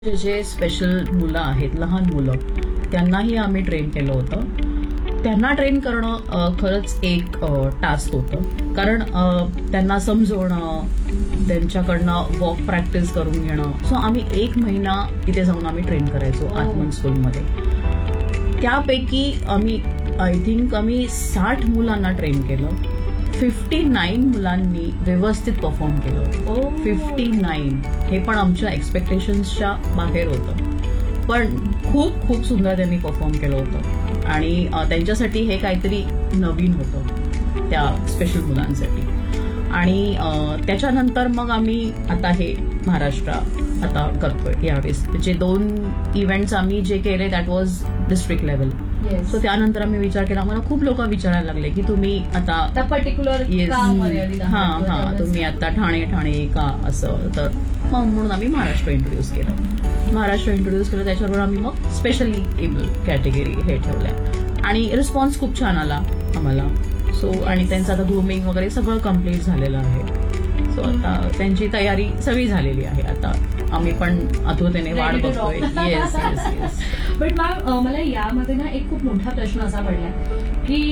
जे स्पेशल मुलं आहेत, लहान मुलं, त्यांनाही आम्ही ट्रेन केलं होतं. त्यांना ट्रेन करणं खरंच एक टास्क होतं. कारण त्यांना समजवणं, त्यांच्याकडनं वॉक प्रॅक्टिस करून घेणं. सो आम्ही 1 महिना तिथे जाऊन आम्ही ट्रेन करायचो आत्मन स्कूलमध्ये. त्यापैकी आय थिंक आम्ही 60 मुलांना ट्रेन केलं. 59 मुलांनी व्यवस्थित परफॉर्म केलं. 59 हे पण आमच्या एक्सपेक्टेशन्सच्या बाहेर होतं, पण खूप खूप सुंदर त्यांनी परफॉर्म केलं होतं. आणि त्यांच्यासाठी हे काहीतरी नवीन होतं त्या स्पेशल मुलांसाठी. आणि त्याच्यानंतर मग आम्ही आता हे महाराष्ट्र आता करतोय यावेळेस. जे 2 इव्हेंट्स आम्ही जे केले that was district level. So त्यानंतर आम्ही विचार केला, आम्हाला खूप लोक विचारायला लागले की तुम्ही आता पर्टिक्युलर तुम्ही आता ठाणे का असं. तर मग म्हणून आम्ही महाराष्ट्र इंट्रोड्यूस केलं. त्याच्याबरोबर आम्ही मग स्पेशली एबल कॅटेगरी हे ठेवल्या आणि रिस्पॉन्स खूप छान आला आम्हाला. सो आणि त्यांचं आता ग्रूमिंग वगैरे सगळं कम्प्लीट झालेलं आहे. सो आता त्यांची तयारी सगळी झालेली आहे. आता आम्ही पण आतुरतेने वाट बघतोय. येस. बट मॅम, मला यामध्ये ना एक खूप मोठा प्रश्न असा पडला की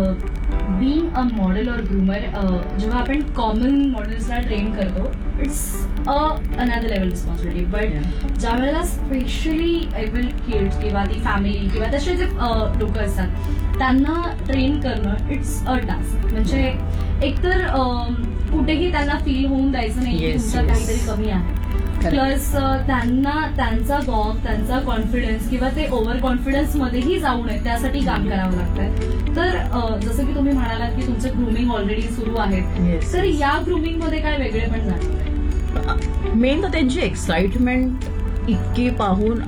बीइंग अ मॉडेल और ग्रूमर, जेव्हा आपण कॉमन मॉडेल्सला ट्रेन करतो, it's another level responsibility. But ज्या वेळेला स्पेशली एबल किड्स किंवा ती फॅमिली किंवा तसे जे लोक असतात त्यांना ट्रेन करणं, इट्स अ टास्क. म्हणजे एकतर कुठेही त्यांना फील होऊन द्यायचं नाही की तुमचं काहीतरी कमी आहे. प्लस त्यांना त्यांचा वॉक, त्यांचा कॉन्फिडन्स किंवा ते ओव्हर कॉन्फिडन्स मध्येही जाऊ नये त्यासाठी काम करावं लागतंय. तर जसं की तुम्ही म्हणालात की तुमचं ग्रूमिंग ऑलरेडी सुरू आहे, तर या ग्रूमिंग मध्ये काय वेगळे पण जाणवतंय? मेन तर त्यांची एक्साइटमेंट इतकी पाहून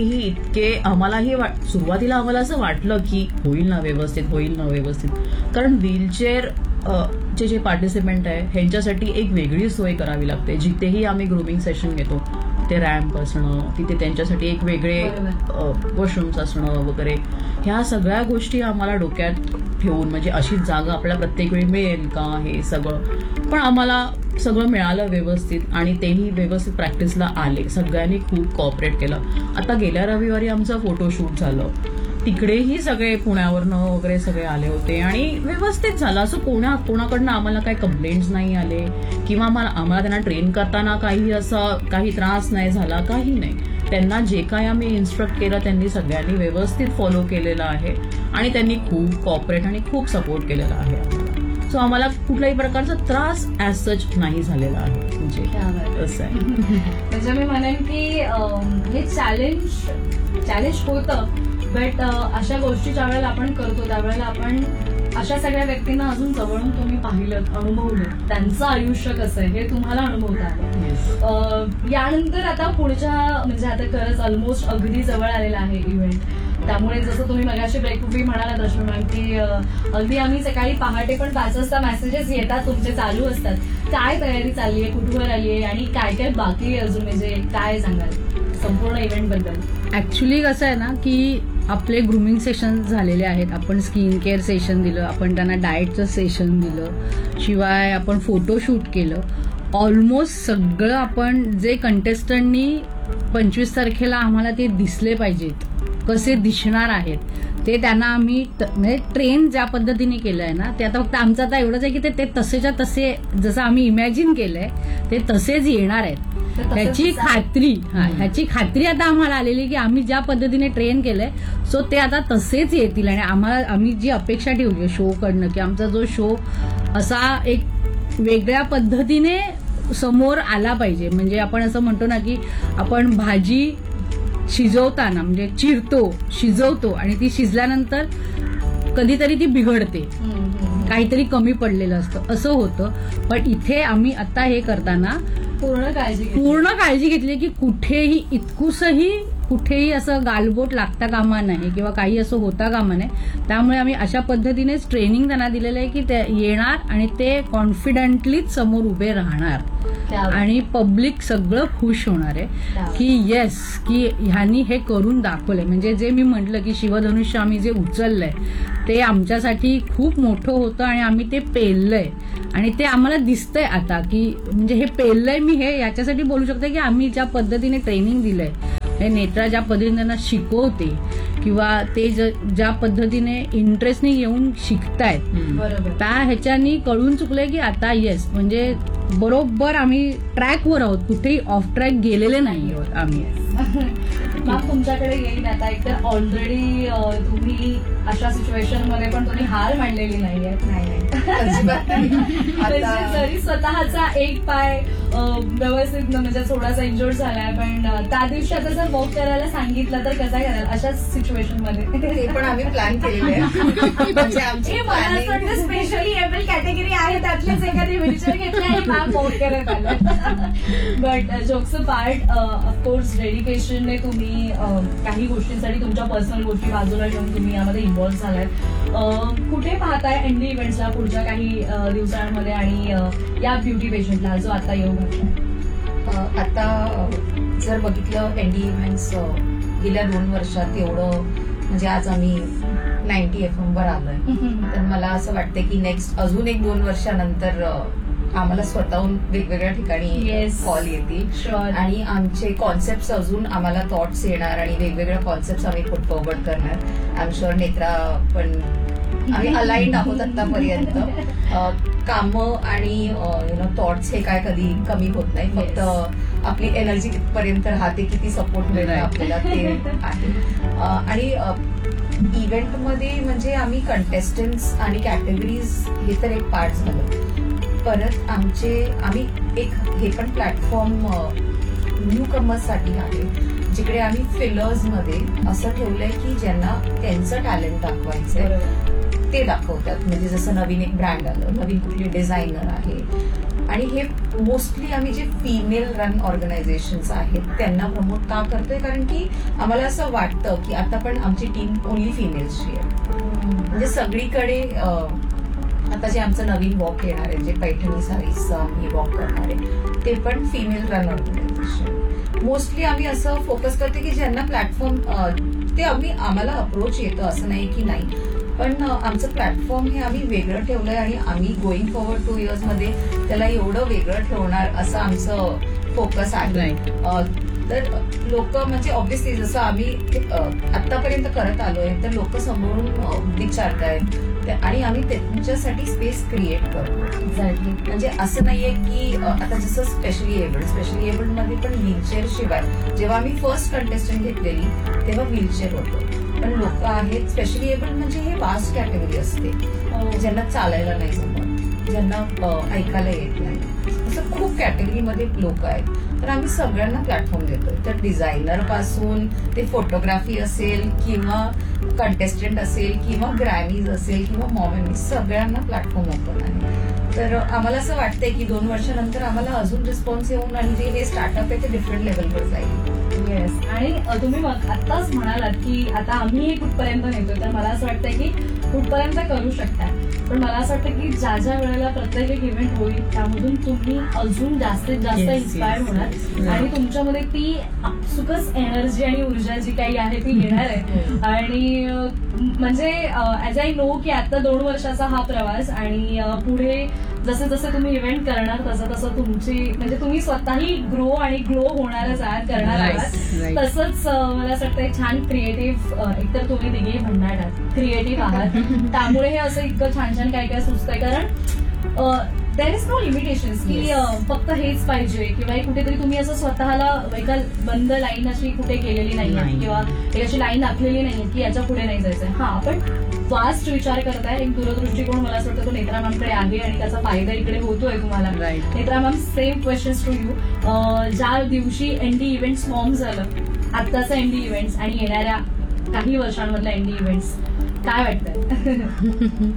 आम्हालाही सुरुवातीला आम्हाला असं वाटलं की होईल ना व्यवस्थित. कारण व्हीलचेअर जे पार्टिसिपंट आहे ह्यांच्यासाठी एक वेगळी सोय करावी लागते. जिथेही आम्ही ग्रूमिंग सेशन घेतो ते रॅम्प असणं, तिथे त्यांच्यासाठी एक वेगळे वॉशरूम्स असणं वगैरे, ह्या सगळ्या गोष्टी आम्हाला डोक्यात ठेवून, म्हणजे अशीच जागा आपल्याला प्रत्येक वेळी मिळेल का हे सगळं. पण आम्हाला सगळं मिळालं व्यवस्थित आणि तेही व्यवस्थित प्रॅक्टिसला आले. सगळ्यांनी खूप कॉपरेट केलं. आता गेल्या रविवारी आमचं फोटोशूट झालं, तिकडेही सगळे पुण्यावरनं वगैरे सगळे आले होते आणि व्यवस्थित झालं. असं कोणाकडनं आम्हाला काही कंप्लेंट्स नाही आले किंवा आम्हाला त्यांना ट्रेन करताना काही त्रास नाही झाला, काही नाही. त्यांना जे काय आम्ही इन्स्ट्रक्ट केलं त्यांनी सगळ्यांनी व्यवस्थित फॉलो केलेलं आहे आणि त्यांनी खूप कॉपरेट आणि खूप सपोर्ट केलेला आहे. सो आम्हाला कुठल्याही प्रकारचा त्रास ऍज सच नाही झालेला आहे. म्हणजे असं आहे. म्हणजे मी म्हणेन की हे चॅलेंज होतं, बट अशा गोष्टी ज्या वेळेला आपण करतो त्यावेळेला आपण अशा सगळ्या व्यक्तींना अजून जवळून तुम्ही पाहिलं, अनुभवलं, त्यांचं आयुष्य कसं आहे हे तुम्हाला अनुभवता आलं. यानंतर आता पुढच्या म्हणजे आता खरंच ऑलमोस्ट अगदी जवळ आलेला आहे इव्हेंट. त्यामुळे जसं तुम्ही मगाशी ब्रेकअपही म्हणालात रश्मी मॅम की अगदी आम्ही सकाळी पहाटे पण 5 वाजता मेसेजेस येतात तुमचे चालू असतात. काय तयारी चालली आहे, कुठवर आली आहे आणि काय काय बाकी आहे अजून, म्हणजे काय सांगाल संपूर्ण इव्हेंट बद्दल? ऍक्च्युली कसं आहे ना की आपले ग्रूमिंग सेशन झालेले आहेत. आपण स्किन केअर सेशन दिलं, आपण त्यांना डाएटचं सेशन दिलं, शिवाय आपण फोटोशूट केलं. ऑलमोस्ट सगळं आपण जे कंटेस्टंटनी 25 तारखेला आम्हाला ते दिसले पाहिजेत, कसे दिसणार आहेत ते त्यांना आम्ही म्हणजे ट्रेन ज्या पद्धतीने केलंय ना, ते आता फक्त आमचं आता एवढंच आहे की ते तसेच्या तसे जसं आम्ही इमॅजिन केलंय ते तसेच येणार आहेत. ह्याची खात्री आता आम्हाला आलेली की आम्ही ज्या पद्धतीने ट्रेन केलंय सो ते आता तसेच येतील. आणि आम्ही जी अपेक्षा ठेवली शो कडनं की आमचा जो शो असा एक वेगळ्या पद्धतीने समोर आला पाहिजे. म्हणजे आपण असं म्हणतो ना की आपण भाजी शिजवताना म्हणजे शिजवतो आणि ती शिजल्यानंतर कधीतरी ती बिघडते, काहीतरी कमी पडलेलं असतं, असं होतं. पण इथे आम्ही आता हे करताना पूर्ण काळजी घेतली की कुठेही असं गालबोट लागता कामा नाही किंवा काही असं होता कामा नाही. त्यामुळे आम्ही अशा पद्धतीनेच ट्रेनिंग त्यांना दिलेलं आहे की ते येणार आणि ते कॉन्फिडंटलीच समोर उभे राहणार. क्या बात. आणि पब्लिक सगळं खुश होणार आहे क्या बात. की येस की ह्यांनी हे करून दाखवलंय. म्हणजे जे मी म्हटलं की शिवधनुष्य आम्ही जे उचललंय ते आमच्यासाठी खूप मोठं होतं आणि आम्ही ते पेललंय आणि ते आम्हाला दिसतंय आता की म्हणजे हे पेललंय. मी हे याच्यासाठी बोलू शकते की आम्ही ज्या पद्धतीने ट्रेनिंग दिलंय, हे नेत्रा ज्या पद्धतीने त्यांना शिकवते किंवा ते ज्या पद्धतीने इंटरेस्टने येऊन शिकतायत बरोबर. त्या ह्याच्यानी कळून चुकलंय की आता येस म्हणजे बरोबर आम्ही ट्रॅकवर आहोत, कुठेही ऑफ ट्रॅक गेलेले नाही आहोत आम्ही. मग तुमच्याकडे येईल आता. एकतर ऑलरेडी तुम्ही अशा सिच्युएशन मध्ये पण तुम्ही हार मांडलेली नाहीये. म्हणजे जरी स्वतःचा एक पाय व्यवस्थित म्हणजे थोडासा इंजोर्ड झालाय, पण त्या दिवशी आता जर वॉक करायला सांगितलं तर कसा कराल अशा सिच्युएशन मध्ये? ते पण आम्ही प्लॅन केलेले आहे. म्हणजे आमची हे मला असं वाटतं स्पेशली एबल कॅटेगरी आहे त्यातलेच एखादी व्हीलचेअर घेतली आणि मॅम वॉक करत आलं. बट जोक्स पार्ट, ऑफकोर्स डेडिकेशनने तुम्ही काही गोष्टींसाठी तुमच्या पर्सनल गोष्टी बाजूला ठेवून तुम्ही यामध्ये इन्व्हॉल्व्ह झालाय. कुठे पाहताय एनडी इव्हेंट्सला पुढच्या काही दिवसांमध्ये आणि या ब्युटी पेशंटला जो आता येऊ घातला? आता जर बघितलं एनडी इव्हेंट्स गेल्या 2 वर्षात एवढं म्हणजे आज आम्ही 90 FM वर आलोय, तर मला असं वाटतं की नेक्स्ट अजून 1-2 वर्षानंतर आम्हाला स्वतःहून वेगवेगळ्या ठिकाणी Yes. कॉल येतील Sure. आणि आमचे कॉन्सेप्ट अजून आम्हाला थॉट्स येणार आणि वेगवेगळ्या कॉन्सेप्ट आम्ही पुट फॉरवर्ड करणार. आय एम शुअर नेत्रा पण आम्ही अलाइंड आहोत आतापर्यंत. कामं आणि थॉट्स हे काय कधी कमी होत नाही, फक्त आपली एनर्जी कितपर्यंत राहते, किती सपोर्ट मिळतं आपल्याला ते आहे. आणि इव्हेंटमध्ये म्हणजे आम्ही कंटेस्टंट्स आणि कॅटेगरीज हे तर एक पार्ट झालं. परत आम्ही एक हे पण प्लॅटफॉर्म न्यू कमर्ससाठी आहे, जिकडे आम्ही फिलर्समध्ये असं ठेवलंय की ज्यांना त्यांचं टॅलेंट दाखवायचंय ते दाखवतात. म्हणजे जसं नवीन एक ब्रँड आलं, नवीन कुठली डिझायनर आहे, आणि हे मोस्टली आम्ही जे फिमेल रन ऑर्गनायझेशन्स आहेत त्यांना प्रमोट का करतोय, कारण की आम्हाला असं वाटतं की आता पण आमची टीम ओनली फिमेल्सची आहे. म्हणजे सगळीकडे आता जे आमचं नवीन वॉक येणार आहे, जे पैठणी साडीचं आम्ही वॉक करणार आहे, ते पण फिमेल रन ऑर्गनायझेशन. मोस्टली आम्ही असं फोकस करतो की ज्यांना प्लॅटफॉर्म ते आम्हाला अप्रोच येतं, असं नाही की नाही, पण आमचं प्लॅटफॉर्म हे आम्ही वेगळं ठेवलंय आणि आम्ही गोईंग फॉरवर्ड 2 years मध्ये त्याला एवढं वेगळं ठेवणार असं आमचं फोकस आहे. तर लोक म्हणजे ऑब्व्हियसली जसं आम्ही आतापर्यंत करत आलोय, तर लोक समोरून विचारतायत आणि आम्ही त्यांच्यासाठी स्पेस क्रिएट करतो. म्हणजे असं नाहीये की आता जसं स्पेशली एबल्ड मध्ये पण व्हीलचेअर शिवाय जेव्हा आम्ही फर्स्ट कंटेस्टंट घेतलेली तेव्हा व्हीलचेअर होतं, पण लोक आहेत स्पेशली एबल्ड म्हणजे हे वास्ट कॅटेगरी असते, ज्यांना चालायला नाही जमत, ज्यांना ऐकायला येत नाही, असं खूप कॅटेगरीमध्ये लोक आहेत. तर आम्ही सगळ्यांना प्लॅटफॉर्म देतोय. तर डिझायनर पासून ते फोटोग्राफी असेल किंवा कंटेस्टंट असेल किंवा ग्रॅमीज असेल किंवा मॉमेंट, सगळ्यांना प्लॅटफॉर्म ओपन आहे. तर आम्हाला असं वाटतंय की 2 वर्षानंतर आम्हाला अजून रिस्पॉन्स येऊन आणि जे हे स्टार्टअप आहे ते डिफरंट लेवलवर जाईल. येस. आणि तुम्ही आत्ताच म्हणालात की आता आम्ही हे कुठपर्यंत नेतोय, तर मला असं वाटतंय की कुठपर्यंत करू शकताय, पण मला असं वाटतं की ज्या ज्या वेळेला प्रत्येक एक इव्हेंट होईल त्यामधून तुम्ही अजून जास्तीत जास्त इन्स्पायर होणार आणि तुमच्यामध्ये ती आपसुकच एनर्जी आणि ऊर्जा जी काही आहे ती येणार आहे. आणि म्हणजे ऍज आय नो की आता 2 वर्षाचा हा प्रवास आणि पुढे जसे जसे तुम्ही इव्हेंट करणार तसं तसं तुमची म्हणजे तुम्ही स्वतःही ग्रो आणि ग्लो होणारच आहात, करणार आहात. तसंच मला असं वाटतं छान क्रिएटिव्ह, एकतर तुम्ही तिघेही म्हणणार आहात क्रिएटिव्ह आहात, त्यामुळे हे असं इतकं छान छान काय काय सुचतंय. कारण देर इज नो लिमिटेशन्स की फक्त हेच पाहिजे किंवा कुठेतरी तुम्ही असं स्वतःला एका बंद लाईन अशी कुठे केलेली नाही किंवा एक अशी लाईन आखलेली नाही की याच्या पुढे नाही जायचंय. हा, आपण वास्ट विचार करताय, एक दूरदृष्टिकोन मला असं वाटतं तो नेत्रा मॅमकडे आहे आणि त्याचा फायदा इकडे होतोय तुम्हाला. Netra ma'am, same questions to you. ज्या दिवशी एनडी इव्हेंट्स फॉर्म झालं, आत्ताचं एनडी इव्हेंट्स आणि येणाऱ्या काही वर्षांमधल्या एनडी इव्हेंट्स, काय वाटतंय?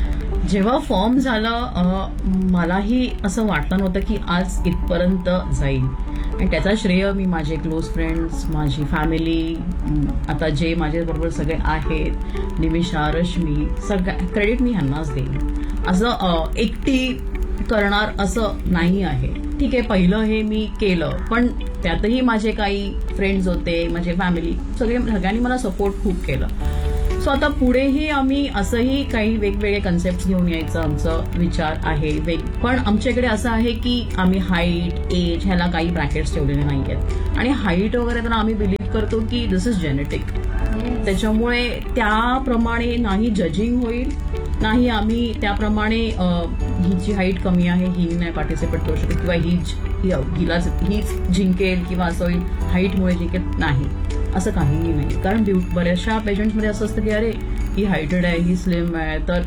जेव्हा फॉर्म झालं मलाही असं वाटलं नव्हतं की आज इथपर्यंत जाईल, आणि त्याचा श्रेय मी माझे क्लोज फ्रेंड्स, माझी फॅमिली, आता जे माझ्याबरोबर सगळे आहेत, निमिषा, रश्मी, सगळं क्रेडिट मी ह्यांनाच देईन. असं एकटी करणार असं नाही आहे. ठीक आहे पहिलं हे मी केलं, पण त्यातही माझे काही फ्रेंड्स होते, माझे फॅमिली सगळ्यांनी मला सपोर्ट खूप केलं. सो आता पुढेही आम्ही असंही काही वेगवेगळे कन्सेप्ट घेऊन यायचं आमचं विचार आहे. पण आमच्याकडे असं आहे की आम्ही हाईट, एज ह्याला काही ब्रॅकेट्स ठेवलेले नाही आहेत. आणि हाईट वगैरे तर आम्ही बिलीव्ह करतो की दिस इज जेनेटिक. त्याच्यामुळे त्याप्रमाणे नाही जजिंग होईल, नाही आम्ही त्याप्रमाणे हिची हाईट कमी आहे ही नाही पार्टिसिपेट करू शकत किंवा हीच जिंकेल किंवा असं होईल हाईटमुळे जिंकेल, नाही असं काहीही नाही. कारण बऱ्याचशा पेशंट्समध्ये असं असतं की अरे ही हायटेड आहे, ही स्लिम आहे, तर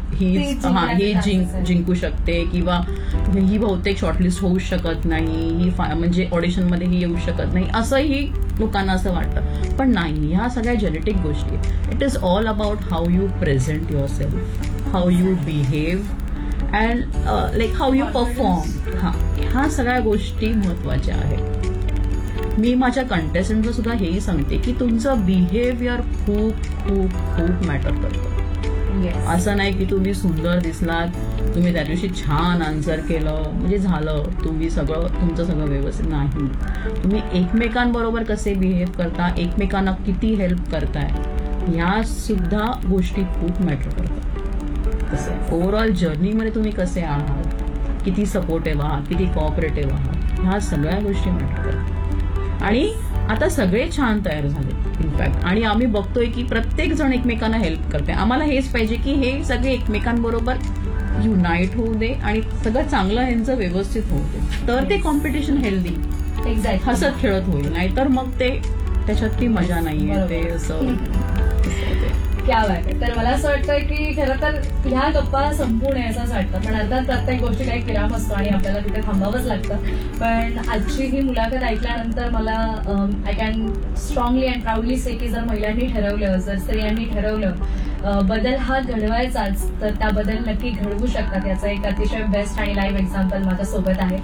ही जिंकू शकते किंवा ही बहुतेक शॉर्टलिस्ट होऊ शकत नाही, ही म्हणजे ऑडिशनमध्ये ही येऊ शकत नाही, असंही लोकांना असं वाटतं. पण नाही, ह्या सगळ्या जेनेटिक गोष्टी. It is all about how you present your self, how you behave and like how you perform. ह्या सगळ्या गोष्टी महत्वाच्या आहेत. मी माझ्या कंटेस्टंटला सुद्धा हेही सांगते की तुमचं बिहेवियर खूप खूप खूप मॅटर करतं. असं नाही की तुम्ही सुंदर दिसलात, तुम्ही त्या दिवशी छान आन्सर केलं म्हणजे झालं तुमचं सगळं व्यवस्थित नाही. तुम्ही एकमेकांबरोबर कसे बिहेव करता, एकमेकांना किती हेल्प करताय, ह्या सुद्धा गोष्टी खूप मॅटर करतात. तसं ओव्हरऑल जर्नीमध्ये तुम्ही कसे आहात, किती सपोर्टिव्ह आहात, किती कॉपरेटिव्ह आहात, ह्या सगळ्या गोष्टी मॅटर करतात. आणि आता सगळे छान तयार झाले इनफॅक्ट, आणि आम्ही बघतोय की प्रत्येक जण एकमेकांना हेल्प करते. आम्हाला हेच पाहिजे की हे सगळे एकमेकांबरोबर युनाईट होऊ दे आणि सगळं चांगलं ह्यांचं व्यवस्थित होऊ दे, तर ते कॉम्पिटिशन हेल्दी एक्झॅक्ट हसत खेळत होईल. नाहीतर मग ते त्याच्यात काही मजा नाहीये. ते असं क्या बात आहे. तर मला असं वाटतं की खरं तर ह्या गप्पा संपूर्ण असंच वाटतं, पण अर्थात प्रत्येक गोष्टी काही विराम असतो आणि आपल्याला तिथे थांबावंच लागतं. पण आजची ही मुलाखत ऐकल्यानंतर मला I can strongly and proudly से की जर महिलांनी ठरवलं, जर स्त्रियांनी ठरवलं बदल हा घडवायचाच, तर त्या बदल नक्की घडवू शकतात. याचं एक अतिशय बेस्ट आणि लाईव्ह एक्झाम्पल माझ्यासोबत आहे.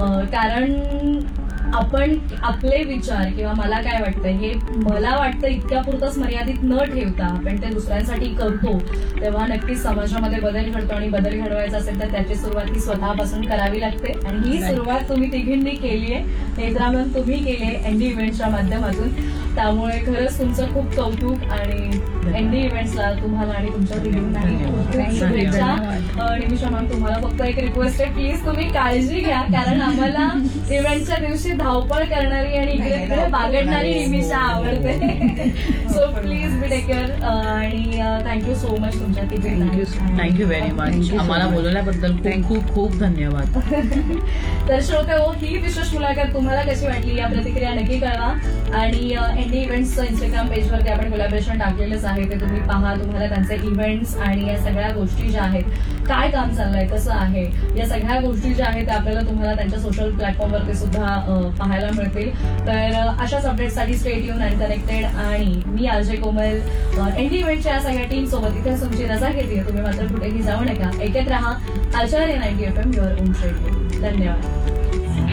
कारण आपण आपले विचार किंवा मला काय वाटतं हे मला वाटतं इतक्या पुरतच मर्यादित न ठेवता आपण ते दुसऱ्यांसाठी करतो, तेव्हा नक्कीच समाजामध्ये बदल घडतो. आणि बदल घडवायचा असेल तर त्याची सुरुवात ही स्वतःपासून करावी लागते. आणि ही सुरुवात तुम्ही तिघींनी केली आहे, नेत्रामन तुम्ही केली आहे एनडी इव्हेंट्सच्या माध्यमातून. त्यामुळे खरंच तुमचं खूप कौतुक आणि एनडी इव्हेंट्सला तुम्हाला आणि तुमच्या तिघींना खूप शुभेच्छा. निमिषा मॅम तुम्हाला फक्त एक रिक्वेस्ट आहे, प्लीज तुम्ही काळजी घ्या, कारण आम्हाला इव्हेंटच्या दिवशी धावपळ करणारी आणि इकडे तिकडे बागडणारी निमिषा आवडते. So please be take care. आणि थँक्यू सो मच तुमच्या तिथे. Thank you very much. आम्हाला बोलवल्याबद्दल खूप खूप खूप धन्यवाद. तर श्रोते हो, ही विशेष मुलाखत तुम्हाला कशी वाटली या प्रतिक्रिया नक्की कळवा. आणि एनडी इव्हेंट्सचं इंस्टाग्राम पेजवरती आपण कोलॅबोरेशन टाकलेलंच आहे, ते तुम्ही पहा. तुम्हाला त्यांचे इव्हेंट्स आणि या सगळ्या गोष्टी ज्या आहेत, काय काम चाललंय, कसं आहे, या सगळ्या गोष्टी ज्या आहेत त्या आपल्याला तुम्हाला त्यांच्या सोशल प्लॅटफॉर्मवरती सुद्धा पाहायला मिळतील. तर अशाच अपडेट्ससाठी स्टे ट्यून अँड कनेक्टेड. आणि मी आरजे कोमल एनडी इव्हेंटच्या या सगळ्या टीम सोबत इथे तुमची रजा घेते. तुम्ही मात्र कुठेही जाऊ नका, ऐकत राहा आचार्य 90 FM युअर ओन रेडिओ. धन्यवाद.